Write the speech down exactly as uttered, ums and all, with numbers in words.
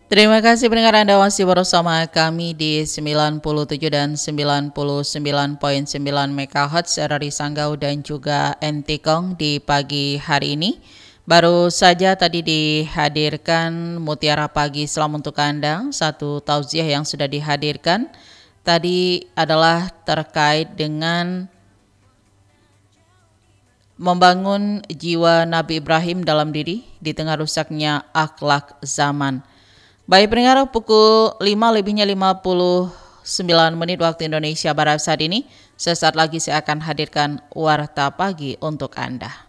Terima kasih pendengar Anda masih bersama kami di sembilan puluh tujuh dan sembilan puluh sembilan koma sembilan megahertz R R I Sanggau dan juga Entikong di pagi hari ini. Baru saja tadi dihadirkan Mutiara Pagi Selam untuk Anda, satu tausiah yang sudah dihadirkan. Tadi adalah terkait dengan membangun jiwa Nabi Ibrahim dalam diri di tengah rusaknya akhlak zaman. Baik pendengar, pukul lima lebihnya lima puluh sembilan menit waktu Indonesia Barat saat ini. Sesaat lagi saya akan hadirkan Warta Pagi untuk Anda.